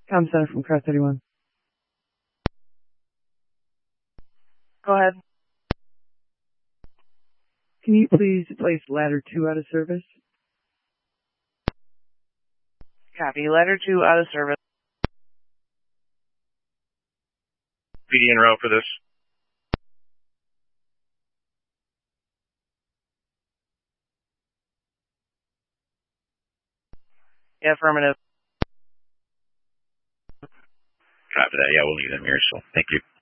Com Center from Car 31. Go ahead. Can you please place ladder 2 out of service? Copy. Ladder 2 out of service. PD en route for this. Yeah, affirmative. Copy that. Yeah, we'll leave them here, so thank you.